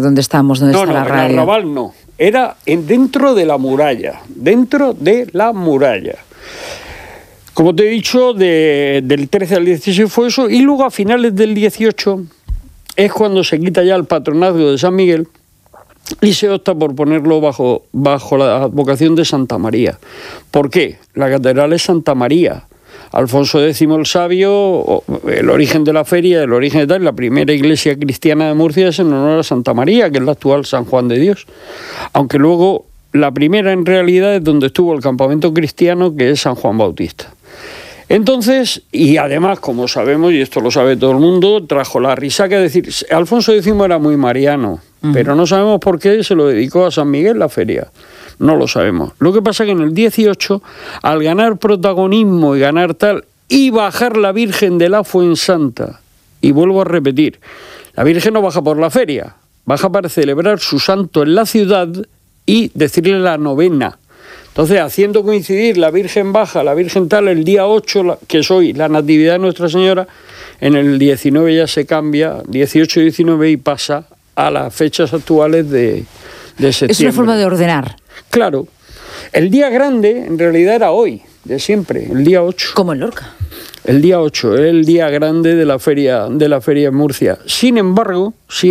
donde estamos, donde está la radio. No, en Arrabal no. Era dentro de la muralla. Dentro de la muralla. Como te he dicho, del 13 al 16 fue eso. Y luego a finales del 18 es cuando se quita ya el patronazgo de San Miguel y se opta por ponerlo bajo la advocación de Santa María. ¿Por qué? La catedral es Santa María. Alfonso X el Sabio, el origen de la feria, el origen de tal, la primera iglesia cristiana de Murcia es en honor a Santa María, que es la actual San Juan de Dios. Aunque luego la primera en realidad es donde estuvo el campamento cristiano, que es San Juan Bautista. Entonces, y además, como sabemos, y esto lo sabe todo el mundo, trajo la risaca, es decir, Alfonso X era muy mariano, pero no sabemos por qué se lo dedicó a San Miguel la feria. No lo sabemos. Lo que pasa es que en el 18, al ganar protagonismo y ganar tal, y bajar la Virgen de la Fuensanta, y vuelvo a repetir, la Virgen no baja por la feria, baja para celebrar su santo en la ciudad y decirle la novena. Entonces, haciendo coincidir la Virgen baja, la Virgen tal, el día 8, que es hoy, la Natividad de Nuestra Señora, en el 19 ya se cambia, 18 y 19, y pasa a las fechas actuales de septiembre. Es una forma de ordenar. Claro. El día grande, en realidad, era hoy, de siempre, el día 8. Como en Lorca. El día 8, es el día grande de la feria en Murcia. Sin embargo,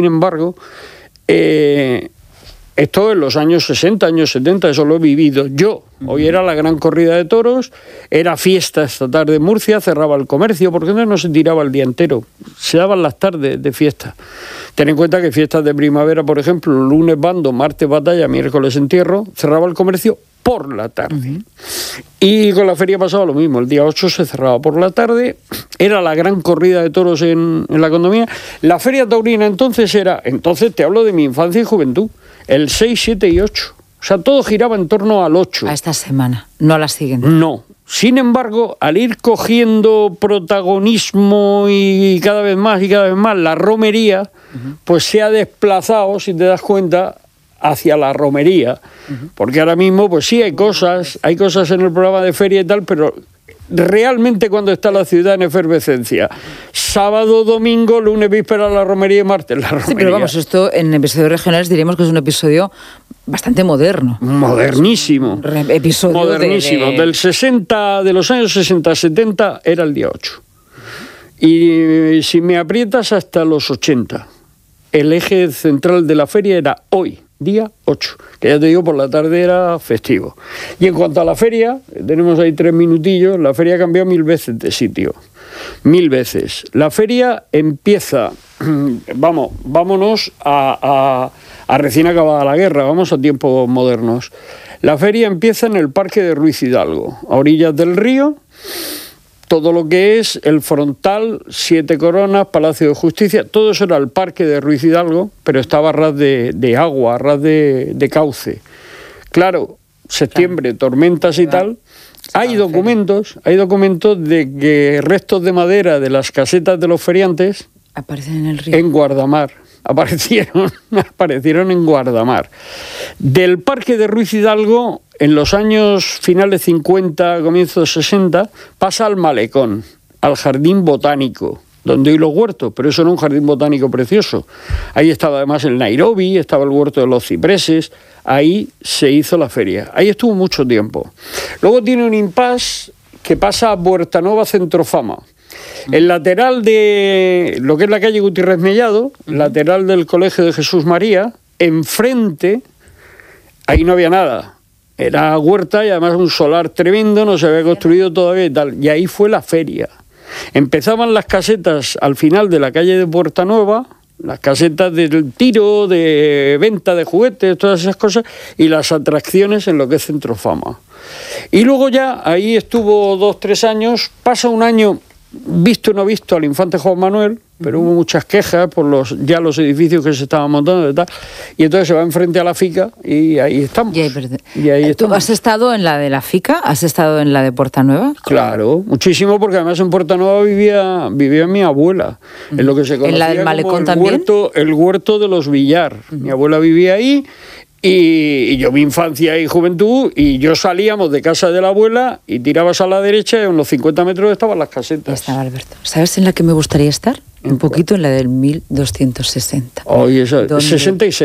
esto en los años 60, años 70, eso lo he vivido yo. Hoy era la gran corrida de toros, era fiesta esta tarde en Murcia, cerraba el comercio, porque no se tiraba el día entero, se daban las tardes de fiesta. Ten en cuenta que fiestas de primavera, por ejemplo, lunes bando, martes batalla, miércoles entierro, cerraba el comercio por la tarde. Y con la feria pasaba lo mismo, el día 8 se cerraba por la tarde, era la gran corrida de toros en la condomina. La feria taurina entonces te hablo de mi infancia y juventud, el 6, 7 y 8. O sea, todo giraba en torno al 8. A esta semana, no a la siguiente. No. Sin embargo, al ir cogiendo protagonismo y cada vez más, la romería, pues se ha desplazado, si te das cuenta, hacia la romería. Porque ahora mismo, pues sí, hay cosas en el programa de feria y tal, pero realmente cuando está la ciudad en efervescencia, sábado, domingo, lunes, víspera, la romería y martes la romería. Sí, pero vamos, esto en episodios regionales diríamos que es un episodio bastante moderno. Modernísimo. Episodio modernísimo. De los años 60, 70 era el día 8. Y si me aprietas hasta los 80. El eje central de la feria era hoy, día 8, que ya te digo, por la tarde era festivo. Y en cuanto a la feria, tenemos ahí 3 minutillos, la feria ha cambiado 1000 veces de sitio. 1000 veces. La feria empieza, vámonos a recién acabada la guerra, vamos a tiempos modernos. La feria empieza en el Parque de Ruiz Hidalgo, a orillas del río. Todo lo que es el frontal, 7 Coronas, Palacio de Justicia, todo eso era el Parque de Ruiz Hidalgo, pero estaba a ras de agua, a ras de cauce. Claro, septiembre, tormentas y tal. Hay documentos de que restos de madera de las casetas de los feriantes aparecen en el río. En Guardamar. Aparecieron en Guardamar. Del Parque de Ruiz Hidalgo, en los años finales 50, comienzos 60, pasa al Malecón, al Jardín Botánico, donde hay los huertos, pero eso era un jardín botánico precioso. Ahí estaba además el Nairobi, estaba el huerto de los cipreses, ahí se hizo la feria. Ahí estuvo mucho tiempo. Luego tiene un impasse que pasa a Puertanueva Centrofama. El lateral de lo que es la calle Gutiérrez Mellado, lateral del Colegio de Jesús María, enfrente, ahí no había nada. Era huerta y además un solar tremendo, no se había construido todavía y tal. Y ahí fue la feria. Empezaban las casetas al final de la calle de Puertanueva, las casetas del tiro, de venta de juguetes, todas esas cosas, y las atracciones en lo que es Centrofama. Y luego ya ahí estuvo 2-3 años, pasa un año visto o no visto al infante Juan Manuel, pero hubo muchas quejas por los edificios que se estaban montando y tal, y entonces se va enfrente a la FICA y ahí estamos. ¿Tú has estado en la de la FICA? ¿Has estado en la de Puertanueva? Claro, muchísimo, porque además en Puertanueva vivía mi abuela, en lo que se conocía ¿en la del Malecón como también? El huerto de los Villar. Mi abuela vivía ahí. Y yo mi infancia y juventud, y yo salíamos de casa de la abuela y tirabas a la derecha y a unos 50 metros estaban las casetas. Estaba Alberto. ¿Sabes en la que me gustaría estar? Un poquito en la del 1260. Oye, 66.